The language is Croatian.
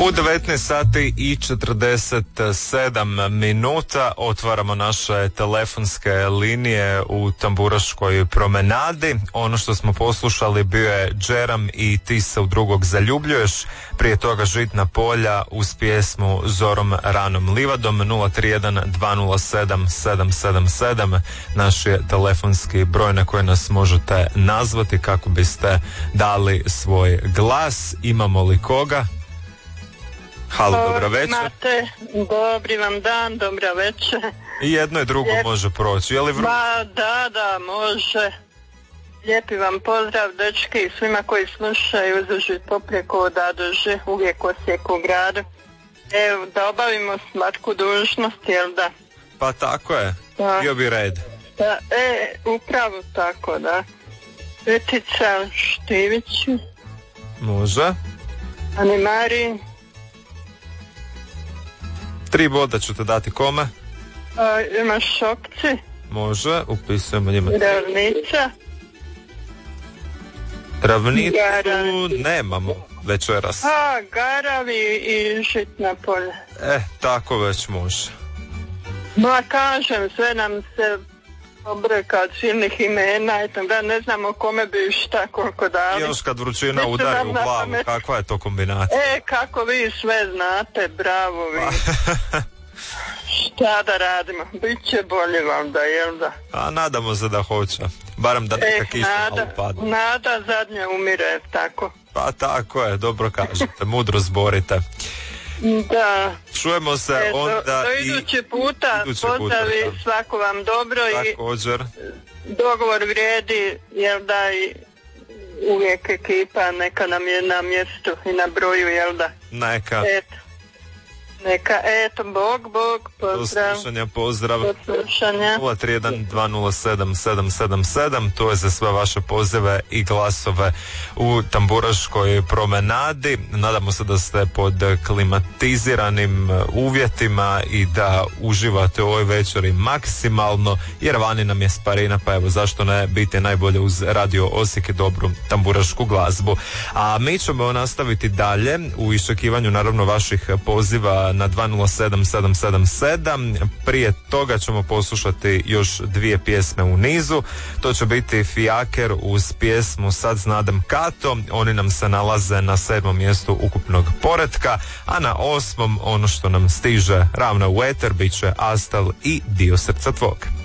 U 19 sati i 47 minuta otvaramo naše telefonske linije u Tamburaškoj promenadi. Ono što smo poslušali bio je Džeram i Ti se u drugog zaljubljuješ. Prije toga Žitna polja uz pjesmu Zorom ranom livadom. 031 207 777 naš je telefonski broj na koji nas možete nazvati kako biste dali svoj glas. Imamo li koga? Halo, dobra večer. Imate, dobri vam dan, dobra večer. I jedno i drugo može proći. Je li da, može. Lijepi vam pozdrav, dečki, i svima koji slušaju uzduž poprijeko od A do Ž, uvijek Osijeku gradu. Evo, da obavimo slatku dužnost, jel da? Pa tako je, bio bi red. Da, upravo tako, da. Petica Štivić. Može. Animari. 3 boda ću te dati kome? Imaš Šokci. Može, upisujemo njima. Ravnica. Ravnicu nemamo večeras. Garavi i Žitna polja. Tako već može. Ma kažem, sve nam se obreka od silnih imena, da ne znamo kome bi šta koliko dali. Još kad vrućina udari u glavu, kakva je to kombinacija? Kako vi sve znate, bravo vi. Šta da radimo? Biće bolje vam da, jel da? A nadamo se da hoće. Barem da neka kiša malo padne. Nada zadnja umire, tako. Pa tako je, dobro kažete, mudro zborite. Da. Čujemo se onda do idući puta. Pozdravi, svako vam dobro. Također. I dogovor vrijedi, jel da, i uvijek ekipa neka nam je na mjestu i na broju, jel da? Neka. Neka, Bog, pozdrav. Do slušanja, pozdrav. Do slušanja. 031 207 777, to je za sve vaše pozive i glasove u Tamburaškoj promenadi. Nadamo se da ste pod klimatiziranim uvjetima i da uživate u ovoj večeri maksimalno, jer vani nam je Sparina, pa evo zašto ne biti najbolje uz Radio Osijek i dobru tamburašku glazbu. A mi ćemo nastaviti dalje u iščekivanju naravno vaših poziva na 207777. Prije toga ćemo poslušati još 2 pjesme u nizu. To će biti Fijaker uz pjesmu Sad znadem Kato. Oni nam se nalaze na 7. mjestu ukupnog poretka, a na 8. ono što nam stiže ravno u eter bit će Astal i Dio srca tvog.